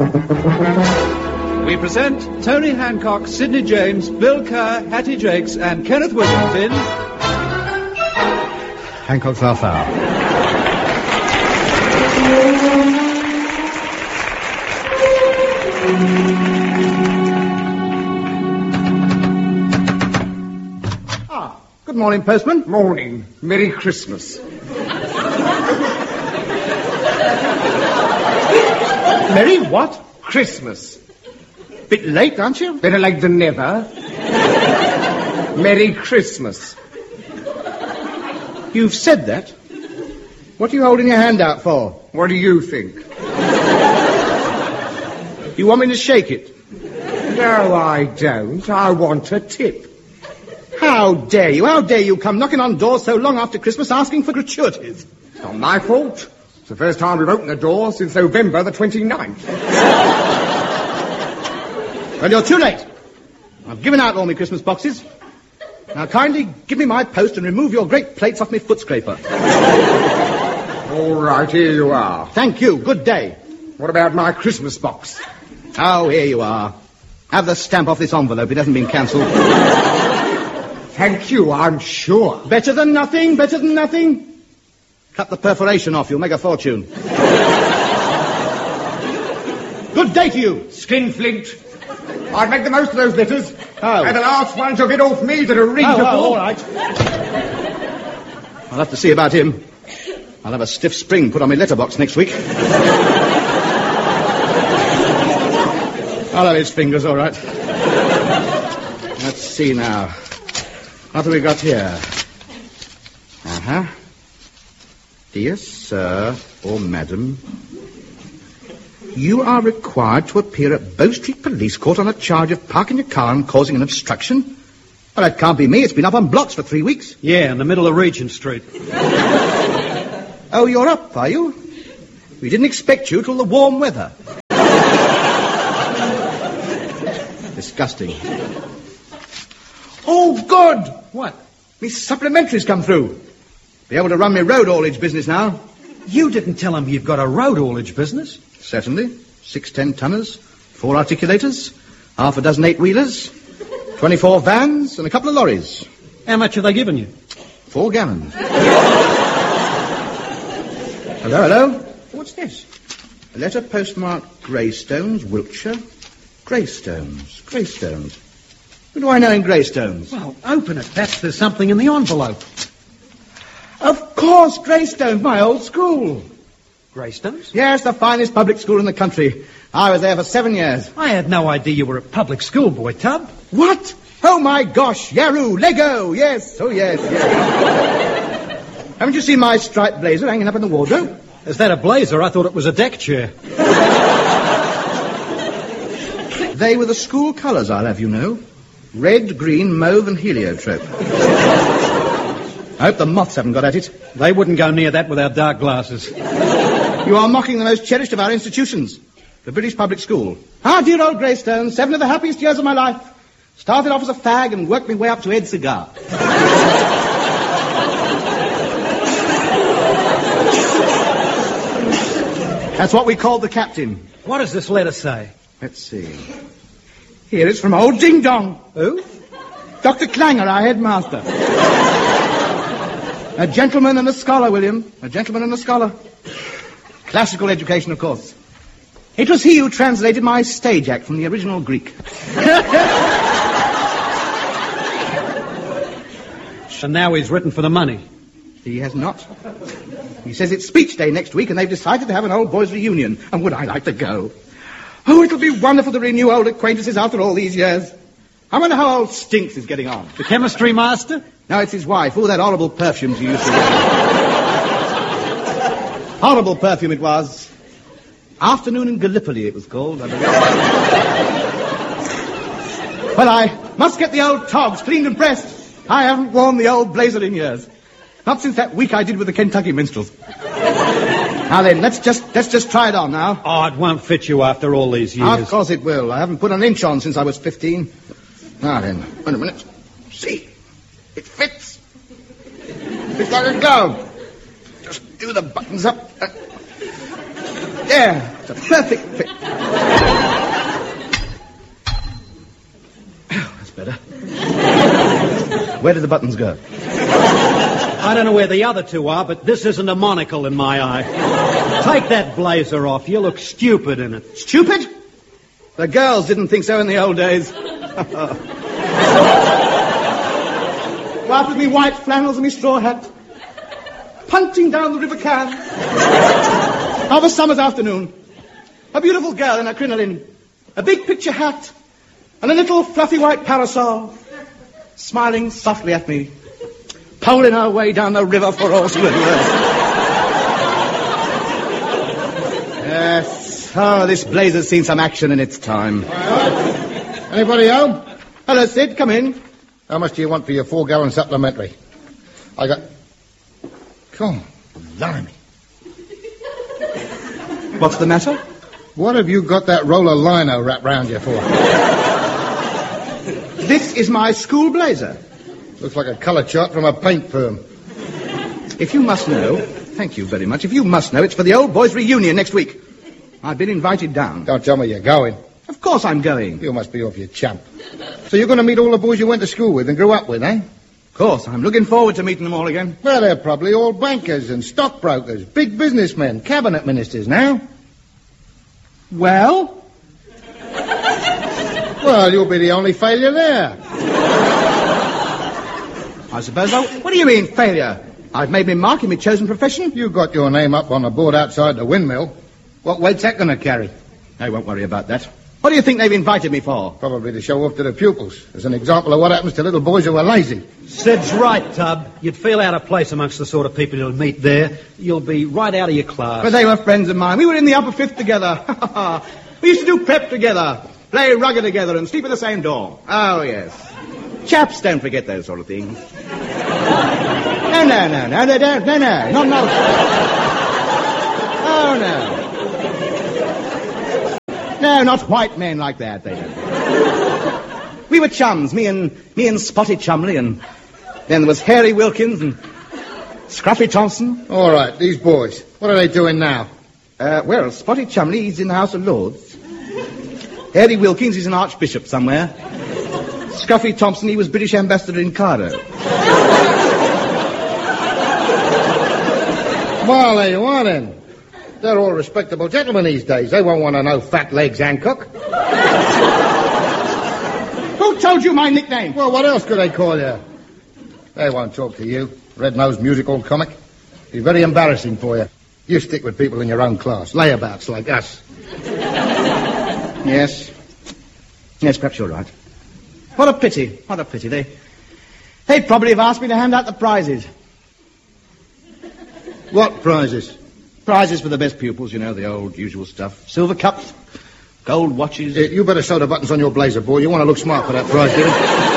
We present Tony Hancock, Sidney James, Bill Kerr, Hattie Jakes, and Kenneth Williams in Hancock's Half Hour. Good morning, postman. Morning. Merry Christmas. Merry what? Christmas. Bit late, aren't you? Better late than never. Merry Christmas. You've said that. What are you holding your hand out for? What do you think? You want me to shake it? No, I don't. I want a tip. How dare you? How dare you come knocking on doors so long after Christmas asking for gratuities? It's not my fault. It's the first time we've opened a door since November the 29th. Well, you're too late. I've given out all my Christmas boxes. Now kindly give me my post and remove your great plates off my foot scraper. All right, here you are. Thank you. Good day. What about my Christmas box? Oh, here you are. Have the stamp off this envelope. It hasn't been cancelled. Thank you, I'm sure. Better than nothing, better than nothing. Cut the perforation off, you'll make a fortune. Good day to you. Skinflint. I'd make the most of those letters. Oh. And the last one took it off me to read all right. I'll have to see about him. I'll have a stiff spring put on my letterbox next week. I'll have his fingers, all right. Let's see now. What have we got here? Uh-huh. Dear sir or madam, you are required to appear at Bow Street Police Court on a charge of parking your car and causing an obstruction. Well, that can't be me. It's been up on blocks for 3 weeks. Yeah, in the middle of Regent Street. Oh, you're up, are you? We didn't expect you till the warm weather. Disgusting. Oh, good! What? Me supplementaries come through. Be able to run me road haulage business now. You didn't tell him you've got a road haulage business? Certainly. 6 10-tonners, 4 articulators, half a dozen 8-wheelers, 24 vans, and a couple of lorries. How much have they given you? 4 gallons. Hello? What's this? A letter postmarked Greystones, Wiltshire. Greystones. What do I know in Greystones? Well, open it. Perhaps there's something in the envelope. Of course, Greystones, my old school. Greystones? Yes, the finest public school in the country. I was there for 7 years. I had no idea you were a public school boy, Tub. What? Oh, my gosh, Yaroo, Lego, yes, oh, yes. Haven't you seen my striped blazer hanging up in the wardrobe? Is that a blazer? I thought it was a deck chair. They were the school colours, I'll have you know. Red, green, mauve, and heliotrope. I hope the moths haven't got at it. They wouldn't go near that without dark glasses. You are mocking the most cherished of our institutions, the British public school. Ah, dear old Greystones, 7 of the happiest years of my life. Started off as a fag and worked my way up to Ed Cigar. That's what we called the captain. What does this letter say? Let's see. Here it's from old Ding Dong. Who? Dr. Clanger, our headmaster. A gentleman and a scholar, William. A gentleman and a scholar. Classical education, of course. It was he who translated my stage act from the original Greek. And now he's written for the money. He has not. He says it's speech day next week and they've decided to have an old boys' reunion. And would I like to go? Oh, it'll be wonderful to renew old acquaintances after all these years. I wonder how old Stinks is getting on. The chemistry master? No, it's his wife. All that horrible perfume she used to wear. Horrible perfume it was. Afternoon in Gallipoli it was called. Well, I must get the old togs cleaned and pressed. I haven't worn the old blazer in years. Not since that week I did with the Kentucky Minstrels. Now then, let's just try it on now. Oh, it won't fit you after all these years. Of course it will. I haven't put an inch on since I was 15. Now then, wait a minute. See, it fits. It's like a glove. Just do the buttons up. There, it's a perfect fit. Where did the buttons go? I don't know where the other two are, but this isn't a monocle in my eye. Take that blazer off. You look stupid in it. Stupid? The girls didn't think so in the old days. Out with me white flannels and me straw hat, punting down the River Cam of a summer's afternoon. A beautiful girl in a crinoline, a big picture hat, and a little fluffy white parasol, smiling softly at me, poling her way down the river for all she was worth. Yes. Oh, this blazer's seen some action in its time. Anybody home? Hello, Sid. Come in. How much do you want for your 4-gallon supplementary? I got... Come, blimey. What's the matter? What have you got that roll of lino wrapped round you for? This is my school blazer. Looks like a colour chart from a paint firm. If you must know, thank you very much. If you must know, it's for the old boys' reunion next week. I've been invited down. Don't tell me you're going. Of course I'm going. You must be off your chump. So you're going to meet all the boys you went to school with and grew up with, eh? Of course, I'm looking forward to meeting them all again. Well, they're probably all bankers and stockbrokers, big businessmen, cabinet ministers now. Well? Well, you'll be the only failure there. I suppose so. What do you mean, failure? I've made me mark in my chosen profession. You got your name up on the board outside the windmill. What weight's that going to carry? I won't worry about that. What do you think they've invited me for? Probably to show off to the pupils, as an example of what happens to little boys who are lazy. Sid's right, Tub. You'd feel out of place amongst the sort of people you'll meet there. You'll be right out of your class. But they were friends of mine. We were in the upper fifth together. We used to do prep together, play rugger together, and sleep at the same door. Oh, yes. Chaps don't forget those sort of things. No, they don't. No. Oh, no. No, not white men like that, they don't. We were chums, me and Spotty Chumley, and then there was Harry Wilkins and Scruffy Thompson. All right, these boys, what are they doing now? Well, Spotty Chumley, he's in the House of Lords. Harry Wilkins, he's an archbishop somewhere. Scruffy Thompson, he was British ambassador in Cairo. Well, there you are, then. They're all respectable gentlemen these days. They won't want to know Fat Legs Hancock. Who told you my nickname? Well, what else could they call you? They won't talk to you. Red-nosed musical comic. Be very embarrassing for you. You stick with people in your own class. Layabouts like us. Yes, perhaps you're right. What a pity. They'd probably have asked me to hand out the prizes. What prizes? Prizes for the best pupils, you know, the old usual stuff. Silver cups, gold watches. You better sew the buttons on your blazer, boy. You want to look smart for that prize, do you?